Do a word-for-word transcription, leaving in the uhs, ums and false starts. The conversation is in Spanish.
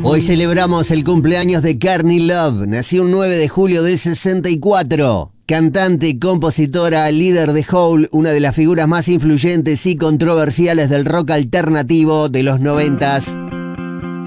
Hoy celebramos el cumpleaños de Courtney Love. Nació un nueve de julio del sesenta y cuatro. Cantante, compositora, líder de Hole, una de las figuras más influyentes y controversiales del rock alternativo de los noventas.